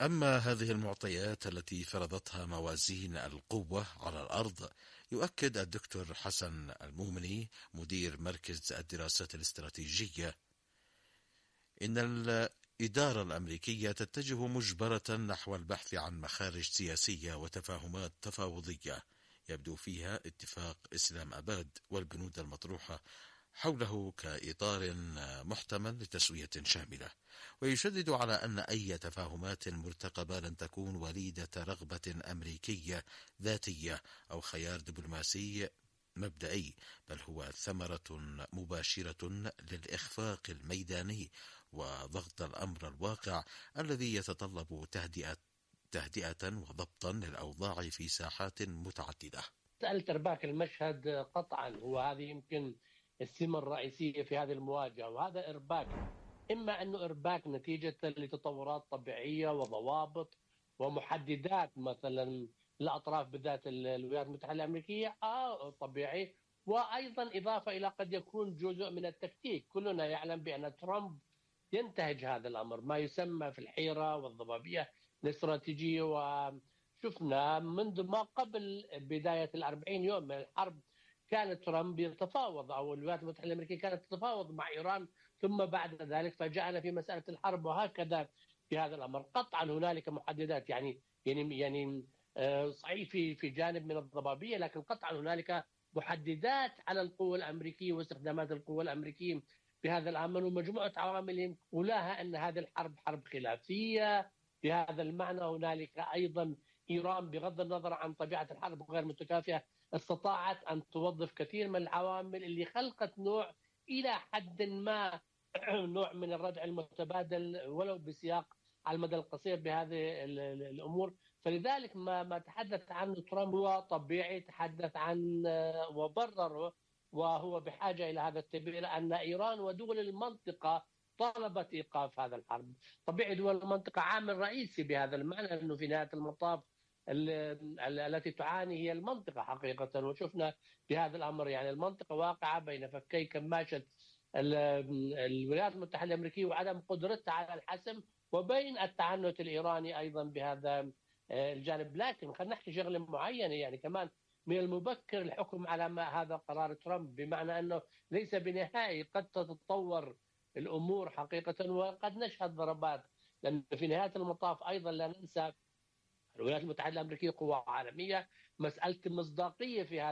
أما هذه المعطيات التي فرضتها موازين القوة على الأرض، يؤكد الدكتور حسن المؤمني مدير مركز الدراسات الاستراتيجية إن الإدارة الأمريكية تتجه مجبرة نحو البحث عن مخارج سياسية وتفاهمات تفاوضية يبدو فيها اتفاق إسلام أباد والبنود المطروحة حوله كإطار محتمل لتسوية شاملة، ويشدد على أن أي تفاهمات مرتقبة لن تكون وليدة رغبة أمريكية ذاتية أو خيار دبلوماسي مبدئي، بل هو ثمرة مباشرة للإخفاق الميداني وضغط الأمر الواقع الذي يتطلب تهدئة وضبطا للأوضاع في ساحات متعددة. مسألة إرباك المشهد قطعا هو هذه يمكن السمة الرئيسية في هذه المواجهة، وهذا إرباك إما أنه إرباك نتيجة لتطورات طبيعية وضوابط ومحددات مثلا الأطراف بالذات الولايات المتحدة الأمريكية طبيعي، وأيضا إضافة إلى قد يكون جزء من التكتيك. كلنا يعلم بأن ترامب ينتهج هذا الأمر، ما يسمى في الحيرة والضبابية الاستراتيجية. وشفنا منذ ما قبل بداية 40 يوم من الحرب كان ترامب يتفاوض، أو الولايات المتحدة الأمريكية كانت تتفاوض مع إيران، ثم بعد ذلك فجأنا في مسألة الحرب. وهكذا في هذا الأمر قطعا هنالك محددات، يعني صحيح في جانب من الضبابية، لكن قطعا هنالك محددات على القوة الأمريكية واستخدامات القوة الأمريكية بهذا الأمر، ومجموعة عوامل أولاها أن هذه الحرب حرب خلافية. بهذا المعنى هنالك أيضا إيران بغض النظر عن طبيعة الحرب غير متكافئة استطاعت أن توظف كثير من العوامل اللي خلقت نوع إلى حد ما نوع من الردع المتبادل ولو بسياق على المدى القصير بهذه الأمور. فلذلك ما تحدث عنه ترامب هو طبيعي، تحدث عن وبرره، وهو بحاجة إلى هذا التبرير أن إيران ودول المنطقة طالبت إيقاف هذا الحرب. طبيعي دول المنطقة عامل رئيسي بهذا المعنى، أنه في نهاية المطاف التي تعاني هي المنطقة حقيقة. وشفنا بهذا الأمر يعني المنطقة واقعة بين فكي كماشة الولايات المتحدة الأمريكية وعدم قدرتها على الحسم، وبين التعنت الإيراني أيضا بهذا الجانب. لكن خلينا نحكي شغلة معينة، يعني كمان من المبكر الحكم على ما هذا قرار ترامب، بمعنى أنه ليس بنهائي، قد تتطور الأمور حقيقة وقد نشهد ضربات، لأن في نهاية المطاف أيضا لا ننسى الولايات المتحدة الأمريكية قوة عالمية، مسألة المصداقية في هذا